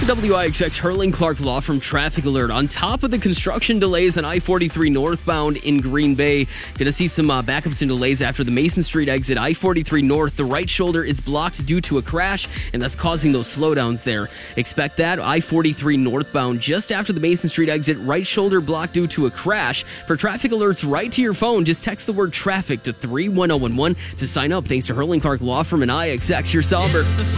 the WIXX Hurling Clark Law Firm traffic alert. On top of the construction delays on I-43 northbound in Green Bay, going to see some backups and delays after the Mason Street exit. I-43 north, the right shoulder is blocked due to a crash, and that's causing those slowdowns there. Expect that. I-43 northbound just after the Mason Street exit, right shoulder blocked due to a crash. For traffic alerts right to your phone, just text the word traffic to 31011 to sign up. Thanks to Hurling Clark Law Firm and IXX, your solver.